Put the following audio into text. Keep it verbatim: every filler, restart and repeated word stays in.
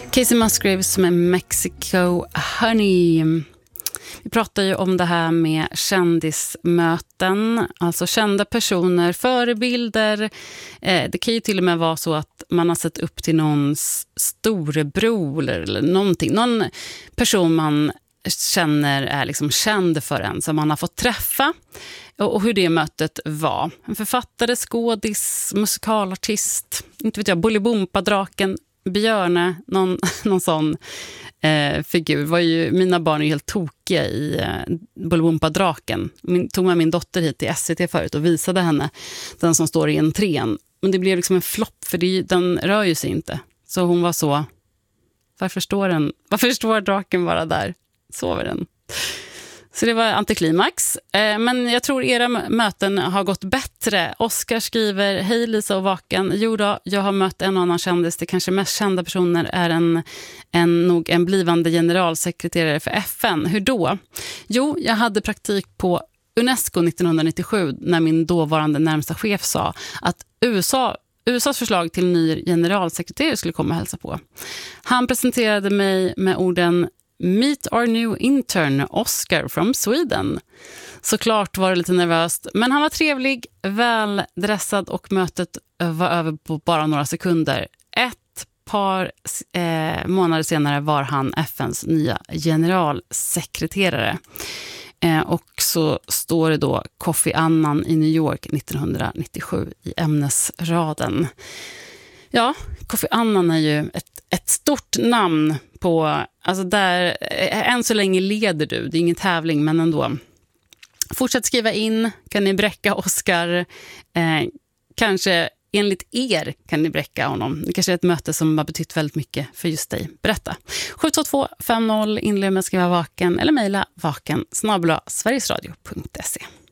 Casey Musgraves med Mexico Honey. Vi pratar ju om det här med kändismöten, alltså kända personer, förebilder. Eh, det kan ju till och med vara så att man har sett upp till någons storebror eller någonting. Någon person man känner är liksom känd för en som man har fått träffa. Och, och hur det mötet var. En författare, skådis, musikalartist, inte vet jag, Bolibompa-draken, Björne, någon, någon sån eh, figur. Var ju, mina barn är ju helt tokiga i eh, Bolibompa-draken. Min, tog med min dotter hit till S V T förut och visade henne den som står i entrén. Men det blev liksom en flopp för det, den rör ju sig inte. Så hon var så, varför står den, varför står draken bara där? Sover den. Så det var antiklimax. Eh, men jag tror era möten har gått bättre. Oskar skriver, hej Lisa och Vaken. Jo då, jag har mött en och annan kändis. Det kanske mest kända personer är en, en, nog en blivande generalsekreterare för F N. Hur då? Jo, jag hade praktik på UNESCO nittonhundranittiosju när min dåvarande närmsta chef sa att U S A U S A:s förslag till ny generalsekreterare skulle komma och hälsa på. Han presenterade mig med orden Meet our new intern, Oscar from Sweden. Såklart var det lite nervöst, men han var trevlig, väldressad och mötet var över på bara några sekunder. Ett par eh, månader senare var han F N:s nya generalsekreterare. Eh, och så står det då Kofi Annan i New York nittonhundranittiosju i ämnesraden. Ja, Kofi Annan är ju ett, ett stort namn på, alltså där, än så länge leder du, det är ingen tävling men ändå. Fortsätt skriva in, kan ni bräcka Oscar, eh, kanske enligt er kan ni bräcka honom. Det kanske är ett möte som har betytt väldigt mycket för just dig. Berätta. sju två två fem noll, inled med att skriva Vaken eller mejla vaken snabel-a sverigesradio punkt se.